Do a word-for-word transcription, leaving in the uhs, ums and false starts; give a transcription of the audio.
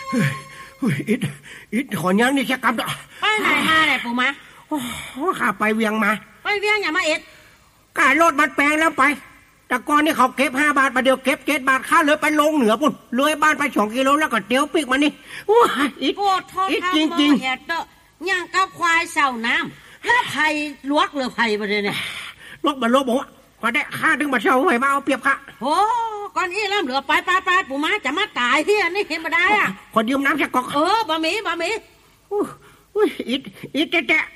อิดอิดขอยังนี่แค่กำเดาไปไหนมาไหนปู่มาโอ้ข้าไปเวียงมาไปเวียงอย่ามาเอ็ดการรถบัดแปลงแล้วไปแต่ก่อนนี่เขาเก็บห้าบาทมาเดียวเก็บเจ็ดบาทค่าเลยไปลงเหนือปุ่นเลยบ้านไปสองกิโลแล้วก็เตี๋ยวปีกมานี่ว้าอิดอิดจริงจริงเอ็ดเตอย่างกับควายเสาน้ำแล้วไผ่ลวกหรือไผ่ประเดี๋ยวนี้ลวกบรรลุบอกว่าก็ได้ค่าดึงมาเช่าไว้มาเอาเปรียบค่ะโอ้ก่อนนี้เริ่มเหลือไปไปไปปู่มาจะมาตายที่อันนี้เห็นมาได้อ่ะคนยืมน้ำจากกอกเออบะหมี่บะหมี่อุ้ยอิดอิดแจ๊ะ